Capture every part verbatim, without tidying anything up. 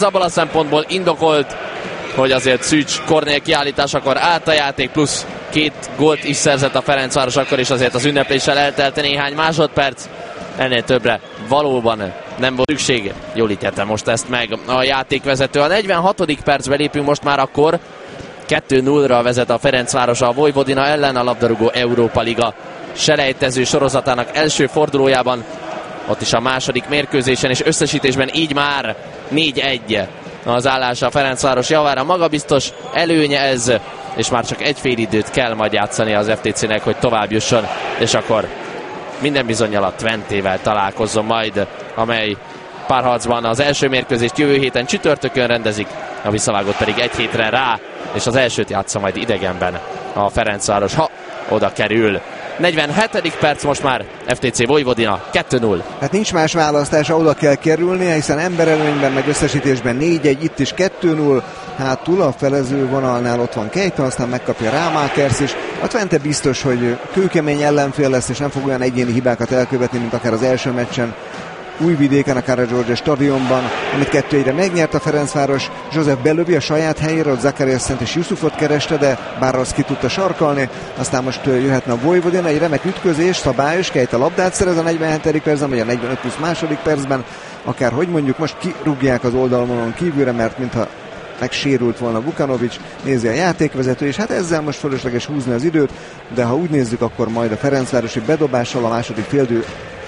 Abban a szempontból indokolt, hogy azért Szűcs Kornél kiállításakor állt a játék, plusz két gólt is szerzett a Ferencváros, akkor is azért az ünnepléssel eltelt néhány másodperc. Ennél többre valóban nem volt szükség. Jól ítélte most ezt meg a játékvezető. A negyvenhatodik percbe lépünk most már akkor. kettő nullra vezet a Ferencváros a Vojvodina ellen a labdarúgó Európa Liga selejtező sorozatának első fordulójában. Ott is a második mérkőzésen, és összesítésben így már négy egy az állása a Ferencváros javára. Magabiztos előnye ez, és már csak egy fél időt kell majd játszani az ef té cének, hogy tovább jusson, és akkor minden bizonnyal a Twentével találkozzon majd, amely párharcban az első mérkőzést jövő héten csütörtökön rendezik, a visszavágót pedig egy hétre rá, és az elsőt játsza majd idegenben a Ferencváros, ha oda kerül. negyvenhetedik perc most már, ef té cé Vojvodina kettő null. Hát nincs más választása, oda kell kerülnie, hiszen emberelőnyben meg összesítésben négy egy, itt is kettő null. Hátul a felező vonalnál ott van Kejton, aztán megkapja Rámákers is. A Twente biztos, hogy kőkemény ellenfél lesz, és nem fog olyan egyéni hibákat elkövetni, mint akár az első meccsen Újvidéken, a Kara-George stadionban, amit kettő egyre megnyert a Ferencváros. József belövi a saját helyére, ott Zakariasszent és Jusufot kereste, de bár azt ki tudta sarkalni. Aztán most jöhetne a Vojvodina, egy remek ütközés, szabályos, Kejt a labdát szerez a negyvenhetedik percben, vagy a negyvenöt plusz második percben. Akár hogy mondjuk, most kirúgják az oldalon kívülre, mert mintha megsérült volna Vukanovics, nézi a játékvezető, és hát ezzel most fölösleges húzni az időt, de ha úgy nézzük, akkor majd a Ferencvárosi bedobással a második féldő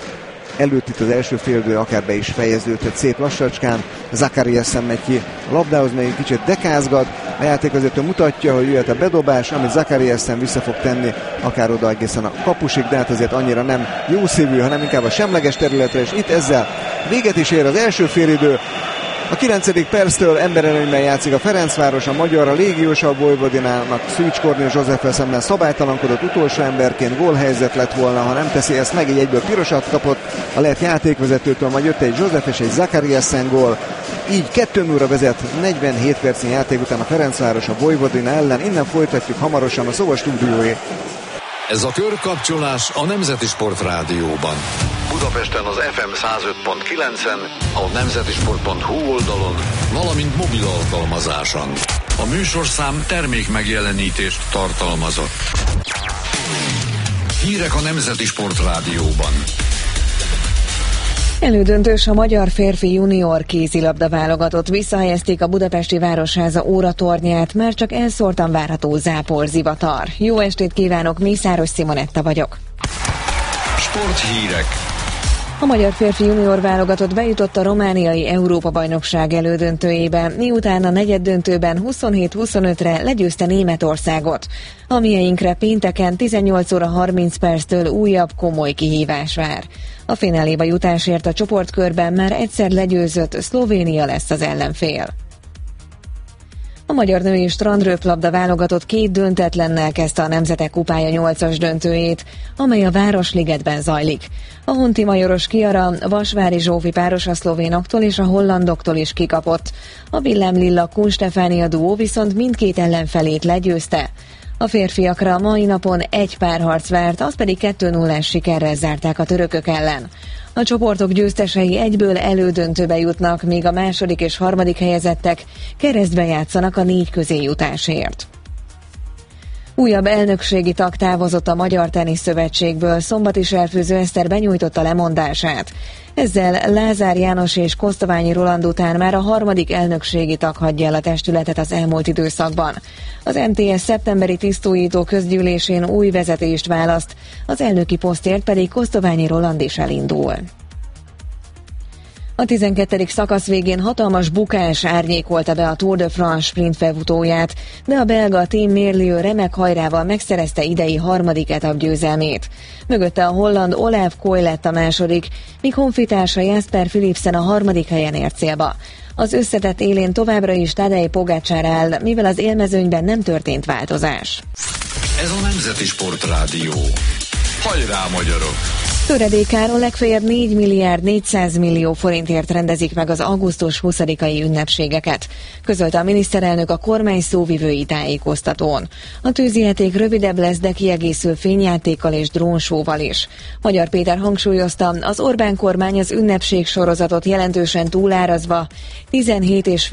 előtt itt az első féldő akár be is fejeződött szép lassacskán. Zakariassen megy ki a labdához, még egy kicsit dekázgat, a játékvezető mutatja, hogy jöhet a bedobás, amit Zakariassen vissza fog tenni akár oda egészen a kapusig, de hát azért annyira nem jó szívű, hanem inkább a semleges területre, és itt ezzel véget is ér az első félidő. A kilencedik perctől emberelőnyben játszik a Ferencváros, a magyar, a légiós a Vojvodinának Szűcs Kornél Józseffel szemben szabálytalankodott, utolsó emberként gólhelyzet lett volna, ha nem teszi ezt meg, így egyből pirosat kapott a lett játékvezetőtől, majd jött egy József és egy Zakariassen gól. Így kettő nullra vezet negyvenhét percnyi játék után a Ferencváros a Vojvodina ellen. Innen folytatjuk hamarosan a Szóval stúdióé. Ez a körkapcsolás a Nemzeti Sport Rádióban. Budapesten az ef em száz öt pont kilencen, a nemzetisport pont hu oldalon, valamint mobil alkalmazáson. A műsorszám termék megjelenítést tartalmazott. Hírek a Nemzeti Sport Rádióban. Elődöntős a magyar férfi junior kézilabda válogatott. Visszahelyezték a budapesti Városháza óratornyát, már csak elszórtan várható záporzivatar. Jó estét kívánok, Mészáros Simonetta vagyok. Sporthírek. A magyar férfi junior válogatott bejutott a romániai Európa-bajnokság elődöntőjébe, miután a negyeddöntőben huszonhét huszonötre legyőzte Németországot. A mieinkre pénteken tizennyolc óra harminc perctől újabb komoly kihívás vár. A fináléba jutásért a csoportkörben már egyszer legyőzött Szlovénia lesz az ellenfél. A magyar női strandröplabda válogatott két döntetlennel kezdte a Nemzetek Kupája nyolcas döntőjét, amely a Városligetben zajlik. A honti majoros Kiara Vasvári Zsófi páros a szlovénoktól és a hollandoktól is kikapott. A villámlilla Kun Stefánia duó viszont mindkét ellenfelét legyőzte. A férfiakra a mai napon egy párharc várt, az pedig kettő nullás sikerrel zárták a törökök ellen. A csoportok győztesei egyből elődöntőbe jutnak, míg a második és harmadik helyezettek keresztbe játszanak a négy közé jutásért. Újabb elnökségi tag távozott a Magyar Tenisz Szövetségből, Szombati Serfőző Eszter benyújtotta lemondását. Ezzel Lázár János és Kosztolányi Roland után már a harmadik elnökségi tag hagyja el a testületet az elmúlt időszakban. Az em té es szeptemberi tisztújító közgyűlésén új vezetést választ, az elnöki posztért pedig Kosztolányi Roland is elindul. A tizenkettedik szakasz végén hatalmas bukás árnyékolta be a Tour de France sprint felfutóját, de a belga Tim Merlieu remek hajrával megszerezte idei harmadik etap győzelmét. Mögötte a holland Olaf Koy lett a második, míg honfitársa Jasper Philipsen a harmadik helyen ért célba. Az összetett élén továbbra is Tadej Pogačar áll, mivel az élmezőnyben nem történt változás. Ez a Nemzeti Sport Rádió. Hajrá, magyarok! Töredékáron legfeljebb négy milliárd négyszáz millió forintért rendezik meg az augusztus huszadikai ünnepségeket, közölte a miniszterelnök a kormány szóvivői tájékoztatón. A tűzijáték rövidebb lesz, de kiegészül fényjátékkal és drónsóval is. Magyar Péter hangsúlyozta, az Orbán kormány az ünnepség sorozatot jelentősen túlárazva tizenhét és